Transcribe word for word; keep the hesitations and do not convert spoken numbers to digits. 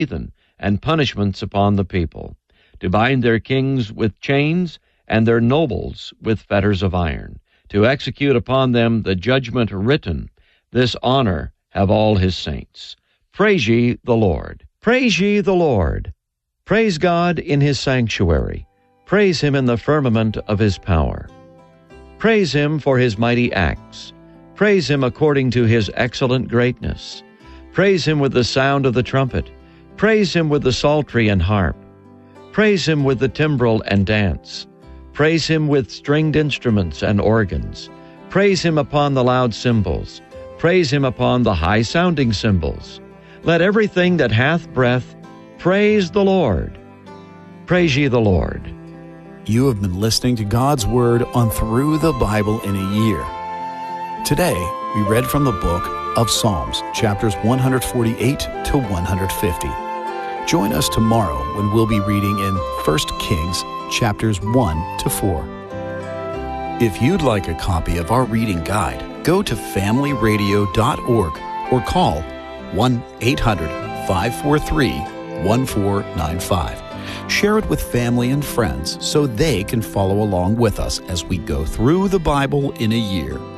heathen, and punishments upon the people, to bind their kings with chains and their nobles with fetters of iron, to execute upon them the judgment written. This honor have all his saints. Praise ye the Lord. Praise ye the Lord. Praise God in his sanctuary. Praise him in the firmament of his power. Praise him for his mighty acts. Praise him according to his excellent greatness. Praise him with the sound of the trumpet. Praise him with the psaltery and harp. Praise him with the timbrel and dance. Praise him with stringed instruments and organs. Praise him upon the loud cymbals. Praise him upon the high-sounding cymbals. Let everything that hath breath praise the Lord. Praise ye the Lord. You have been listening to God's Word on Through the Bible in a Year. Today, we read from the book of Psalms, chapters one forty-eight to one fifty. Join us tomorrow when we'll be reading in First Kings, chapters one to four. If you'd like a copy of our reading guide, go to family radio dot org or call one eight hundred, five four three, one four nine five. Share it with family and friends so they can follow along with us as we go through the Bible in a year.